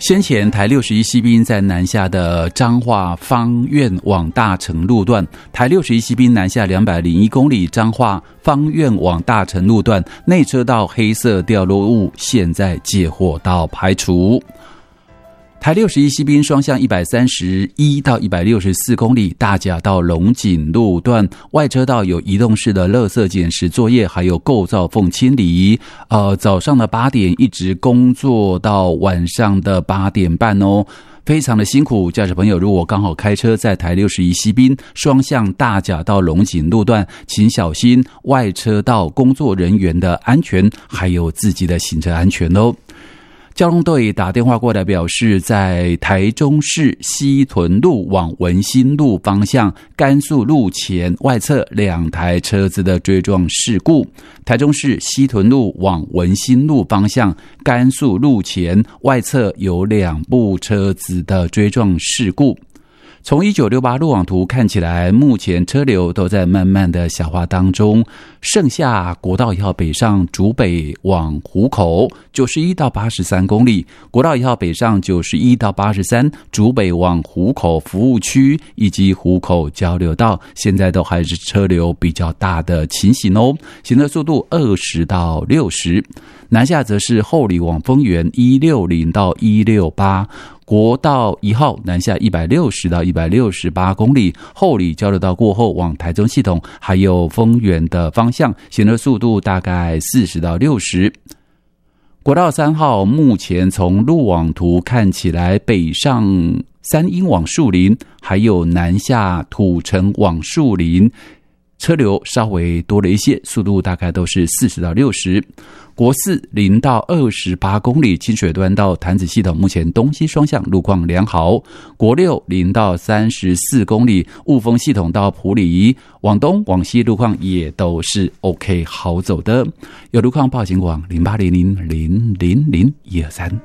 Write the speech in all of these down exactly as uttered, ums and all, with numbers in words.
先前台六十一西滨在南下的彰化芳苑往大成路段，台六十一西滨南下两百零一公里，彰化芳苑往大成路段内车道黑色掉落物现在借货道排除。台六十一西滨双向一百三十一到一百六十四公里，大甲到龙井路段外车道有移动式的垃圾捡拾作业，还有构造缝清理。呃，早上的八点一直工作到晚上的八点半哦，非常的辛苦。驾驶朋友如果刚好开车在台六十一西滨双向大甲到龙井路段，请小心外车道工作人员的安全，还有自己的行车安全哦。交通队打电话过来表示，在台中市西屯路往文心路方向甘肃路前外侧两台车子的追撞事故。台中市西屯路往文心路方向甘肃路前外侧有两部车子的追撞事故。从一九六八路网图看起来，目前车流都在慢慢的小化当中。剩下国道一号北上竹北往湖口九十一到八十三公里，国道一号北上九十一到八十三竹北往湖口服务区以及湖口交流道，现在都还是车流比较大的情形哦。行车速度二十到六十。南下则是后里往丰原一六零到一六八，国道一号南下一百六十到一百六十八公里，后里交流道过后往台中系统还有丰原的方向，行车速度大概四十到六十。国道三号目前从路网图看起来，北上三鹰往树林，还有南下土城往树林，车流稍微多了一些，速度大概都是四十到六十。国四零到二十八公里，清水端到潭子系统目前东西双向路况良好。国六零到三十四公里，雾峰系统到埔里往东往西路况也都是 OK 好走的。有路况报警网零八零零零零零一二三。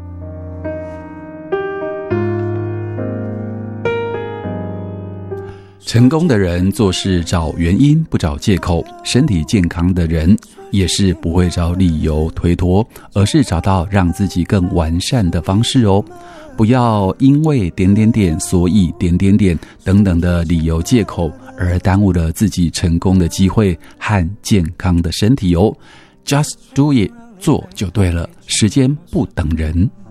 成功的人做事找原因不找借口，身体健康的人也是不会找理由推脱，而是找到让自己更完善的方式哦。不要因为点点点所以点点点等等的理由借口而耽误了自己成功的机会和健康的身体哦。Just do it， 做就对了，时间不等人。